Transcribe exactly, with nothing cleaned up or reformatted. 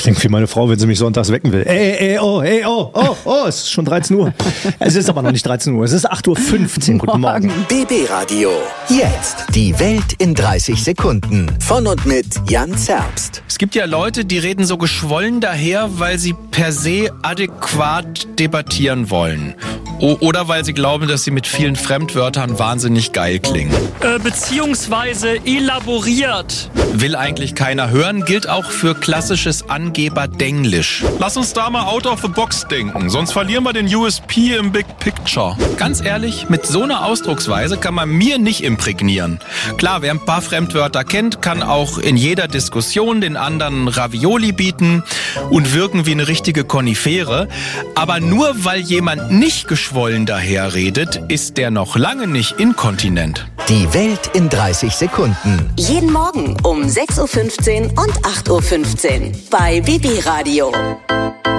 denke wie meine Frau, wenn sie mich sonntags wecken will. Ey, ey, oh, ey, oh, oh, oh, es ist schon dreizehn Uhr. Es ist aber noch nicht dreizehn Uhr, es ist acht Uhr fünfzehn. Guten Morgen. B B Radio. Jetzt die Welt in dreißig Sekunden. Von und mit Jan Zerbst. Es gibt ja Leute, die reden so geschwollen daher, weil sie per se adäquat debattieren wollen. O- oder weil sie glauben, dass sie mit vielen Fremdwörtern wahnsinnig geil klingen. Äh, beziehungsweise elaboriert. Will eigentlich keiner hören, gilt auch für klassisches Angeber-Denglisch. Lass uns da mal out of the box denken, sonst verlieren wir den U S P im Big Picture. Ganz ehrlich, mit so einer Ausdrucksweise kann man mir nicht imprägnieren. Klar, wer ein paar Fremdwörter kennt, kann auch in jeder Diskussion den anderen Ravioli bieten und wirken wie eine richtige Konifere. Aber nur weil jemand nicht geschwollen daherredet, ist der noch lange nicht inkontinent. Die Welt in dreißig Sekunden. Jeden Morgen um sechs Uhr fünfzehn und acht Uhr fünfzehn bei B B Radio.